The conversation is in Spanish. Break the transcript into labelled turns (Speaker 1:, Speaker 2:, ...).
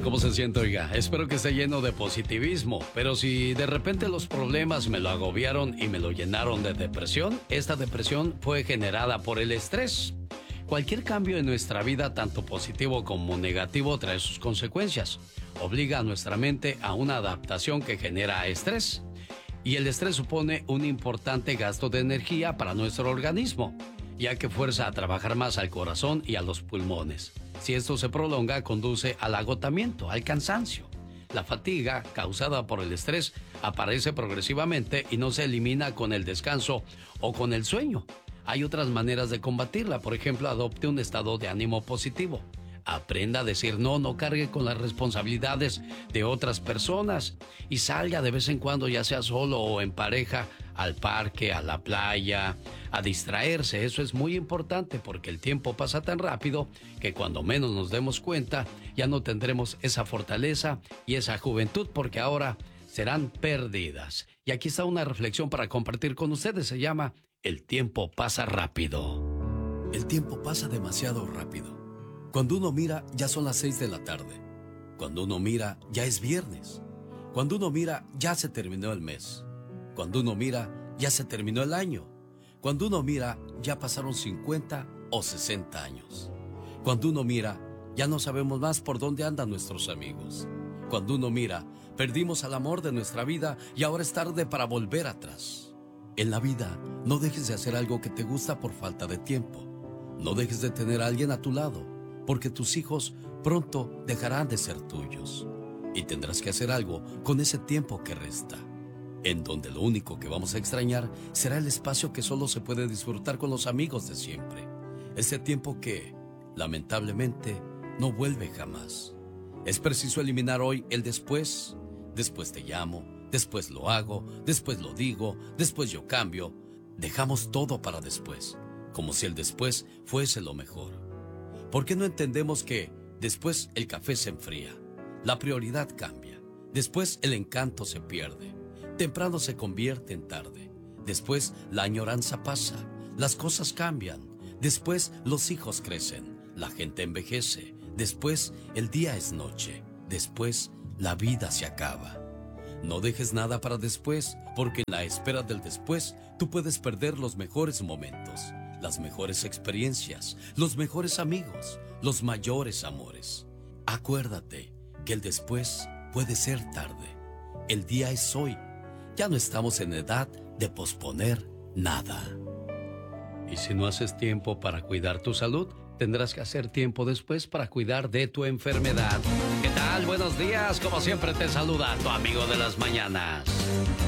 Speaker 1: ¿Cómo se siente, oiga? Espero que esté lleno de positivismo, pero si de repente los problemas me lo agobiaron y me lo llenaron de depresión, esta depresión fue generada por el estrés. Cualquier cambio en nuestra vida, tanto positivo como negativo, trae sus consecuencias. Obliga a nuestra mente a una adaptación que genera estrés. Y el estrés supone un importante gasto de energía para nuestro organismo, ya que fuerza a trabajar más al corazón y a los pulmones. Si esto se prolonga, conduce al agotamiento, al cansancio. La fatiga causada por el estrés aparece progresivamente y no se elimina con el descanso o con el sueño. Hay otras maneras de combatirla. Por ejemplo, adopte un estado de ánimo positivo. Aprenda a decir no, no cargue con las responsabilidades de otras personas y salga de vez en cuando, ya sea solo o en pareja, al parque, a la playa, a distraerse. Eso es muy importante porque el tiempo pasa tan rápido que cuando menos nos demos cuenta ya no tendremos esa fortaleza y esa juventud, porque ahora serán perdidas. Y aquí está una reflexión para compartir con ustedes. Se llama El tiempo pasa rápido.
Speaker 2: El tiempo pasa demasiado rápido. Cuando uno mira, ya son las 6 de la tarde. Cuando uno mira, ya es viernes. Cuando uno mira, ya se terminó el mes. Cuando uno mira, ya se terminó el año. Cuando uno mira, ya pasaron 50 o 60 años. Cuando uno mira, ya no sabemos más por dónde andan nuestros amigos. Cuando uno mira, perdimos al amor de nuestra vida y ahora es tarde para volver atrás. En la vida, no dejes de hacer algo que te gusta por falta de tiempo. No dejes de tener a alguien a tu lado, porque tus hijos pronto dejarán de ser tuyos. Y tendrás que hacer algo con ese tiempo que resta, en donde lo único que vamos a extrañar será el espacio que solo se puede disfrutar con los amigos de siempre. Ese tiempo que, lamentablemente, no vuelve jamás. Es preciso eliminar hoy el después. Después te llamo, después lo hago, después lo digo, después yo cambio. Dejamos todo para después, como si el después fuese lo mejor. ¿Por qué no entendemos que después el café se enfría? La prioridad cambia. Después el encanto se pierde. Temprano se convierte en tarde. Después la añoranza pasa. Las cosas cambian. Después los hijos crecen. La gente envejece. Después el día es noche. Después la vida se acaba. No dejes nada para después, porque en la espera del después tú puedes perder los mejores momentos, las mejores experiencias, los mejores amigos, los mayores amores. Acuérdate que el después puede ser tarde. El día es hoy. Ya no estamos en edad de posponer nada.
Speaker 1: Y si no haces tiempo para cuidar tu salud, tendrás que hacer tiempo después para cuidar de tu enfermedad. ¿Qué tal? Buenos días. Como siempre te saluda tu amigo de las mañanas.